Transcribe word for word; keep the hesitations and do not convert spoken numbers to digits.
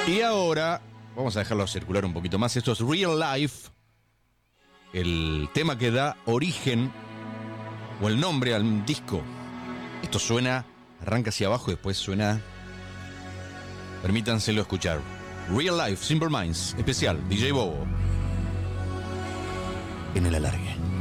Y ahora, vamos a dejarlo circular un poquito más. Esto es Real Life, el tema que da origen o el nombre al disco. Esto suena, arranca hacia abajo y después suena. Permítanselo escuchar. Real Life, Simple Minds, especial, D J Bobo. En el alargue.